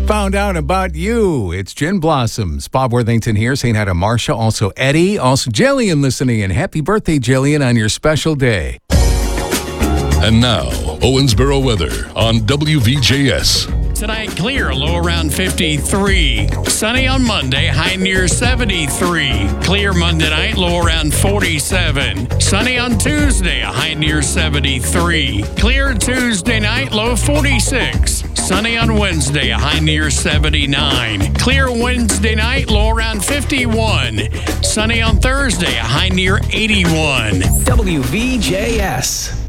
Found out about you. It's Gin Blossoms. Bob Worthington here saying hi to Marsha, also Eddie, also Jillian listening in. Happy birthday, Jillian, on your special day. And now, Owensboro weather on WVJS. Tonight, clear, low around 53. Sunny on Monday, high near 73. Clear Monday night, low around 47. Sunny on Tuesday, a high near 73. Clear Tuesday night, low 46. Sunny on Wednesday, a high near 79. Clear Wednesday night, low around 51. Sunny on Thursday, a high near 81. WVJS.